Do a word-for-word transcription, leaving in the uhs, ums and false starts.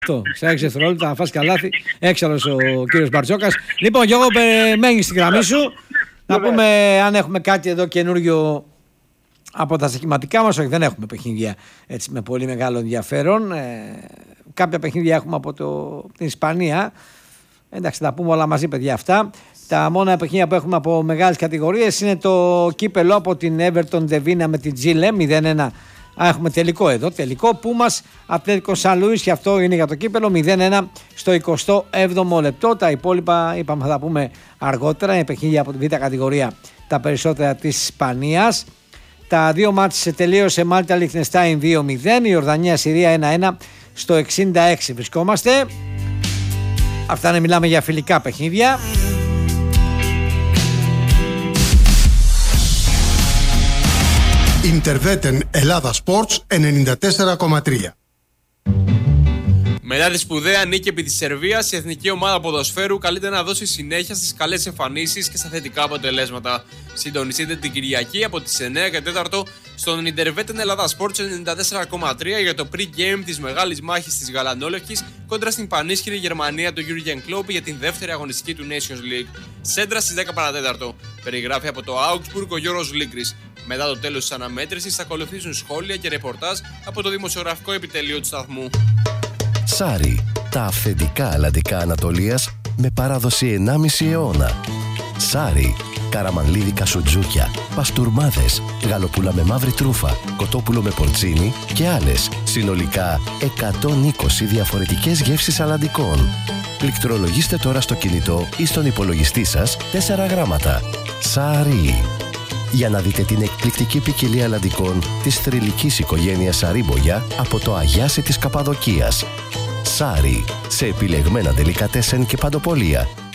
Σε έξι δευτερόλεπτα να φας καλάθι, έξαλλος ο κύριος Μπαρτζόκας. Λοιπόν, Γιώργο, μένει στην γραμμή σου. Να πούμε αν έχουμε κάτι εδώ καινούριο από τα στοιχηματικά μας. Όχι, δεν έχουμε παιχνίδια έτσι, με πολύ μεγάλο ενδιαφέρον. Ε, κάποια παιχνίδια έχουμε από το, την Ισπανία. Εντάξει, θα τα πούμε όλα μαζί, παιδιά, αυτά. Τα μόνα παιχνίδια που έχουμε από μεγάλες κατηγορίες είναι το κύπελο από την Everton Devina με την Τζίλε μηδέν ένα. Α, έχουμε τελικό εδώ. Τελικό Πούμας Ατλέτικο Σαν Λούις, και αυτό είναι για το κύπελο. μηδέν ένα στο εικοστό έβδομο λεπτό. Τα υπόλοιπα είπαμε θα τα πούμε αργότερα. Είναι παιχνίδια από την β' κατηγορία, τα περισσότερα της Ισπανίας. Τα δύο μάτς τελείωσε Μάλτα Λιχτενστάιν δύο μηδέν. Η Ορδανία Συρία ένα ένα στο εξήντα έξι βρισκόμαστε. Αυτά είναι, μιλάμε για φιλικά παιχνίδια. Ιντερβέτεν Ελλάδα Sports ενενήντα τέσσερα κόμμα τρία. Μετά τη σπουδαία νίκη επί της Σερβίας, η εθνική ομάδα ποδοσφαίρου καλείται να δώσει συνέχεια στις καλές εμφανίσεις και στα θετικά αποτελέσματα. Συντονιστείτε την Κυριακή από τις εννιά και τέσσερα στον Ιντερβέτεν Ελλάδα Sports ενενήντα τέσσερα κόμμα τρία για το pre-game της μεγάλης μάχης της Γαλανόλευκης κόντρα στην πανίσχυρη Γερμανία του Jurgen Klopp για την δεύτερη αγωνιστική του Nations League. Σέντρα στις δέκα παρά τέταρτο. Περιγράφει από το Augsburg ο Γιώργος Λίγκρης. Μετά το τέλος της αναμέτρησης θα ακολουθήσουν σχόλια και ρεπορτάζ από το δημοσιογραφικό επιτελείο του σταθμού. Σάρι, τα αυθεντικά αλλαντικά Ανατολίας με παράδοση ενάμιση αιώνα. Σάρι, καραμανλίδικα σουτζούκια, παστούρμάδες, γαλοπούλα με μαύρη τρούφα, κοτόπουλο με πορτσίνι και άλλες, συνολικά εκατόν είκοσι διαφορετικές γεύσεις αλλαντικών. Πληκτρολογήστε τώρα στο κινητό ή στον υπολογιστή σας τέσσερα γράμματα. Σάρι. Για να δείτε την εκπληκτική ποικιλία αλλαντικών της θρυλικής οικογένειας Σαρίμπογια από το Αγιάσι της Καπαδοκίας. Σάρι, σε επιλεγμένα ντελικατέσεν και παντοπολία.